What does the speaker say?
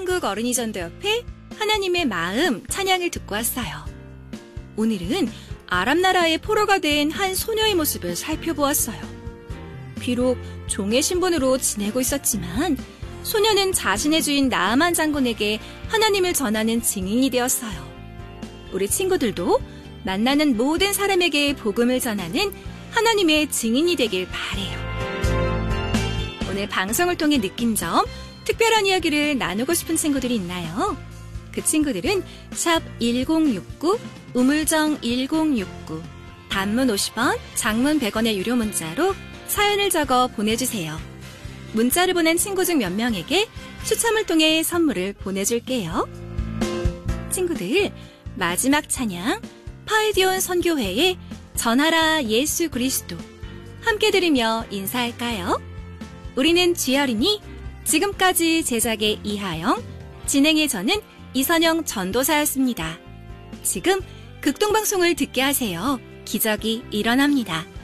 한국 어린이 전도 옆에 하나님의 마음 찬양을 듣고 왔어요. 오늘은 아랍 나라의 포로가 된 한 소녀의 모습을 살펴보았어요. 비록 종의 신분으로 지내고 있었지만 소녀는 자신의 주인 나아만 장군에게 하나님을 전하는 증인이 되었어요. 우리 친구들도 만나는 모든 사람에게 복음을 전하는 하나님의 증인이 되길 바래요. 오늘 방송을 통해 느낀 점, 특별한 이야기를 나누고 싶은 친구들이 있나요? 그 친구들은 샵 1069, 우물정 1069, 단문 50원, 장문 100원의 유료 문자로 사연을 적어 보내주세요. 문자를 보낸 친구 중 몇 명에게 추첨을 통해 선물을 보내줄게요. 친구들, 마지막 찬양 파이디온 선교회의 전하라 예수 그리스도 함께 들으며 인사할까요? 우리는 쥐어리니 지금까지 제작의 이하영, 진행의 저는 이선영 전도사였습니다. 지금 극동방송을 듣게 하세요. 기적이 일어납니다.